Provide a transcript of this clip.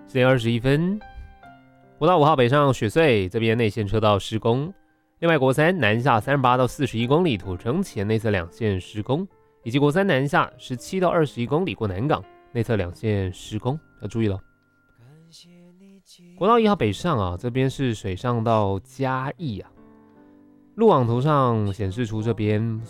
10:21，国道5号北上雪隧这边内线车道施工，另外国3南下38到41公里土城前内侧2线施工，以及国3南下17到21公里过南港内侧2线施工，要注意了。国道1号北上啊，这边是水上到嘉义啊，路网图上显示出这边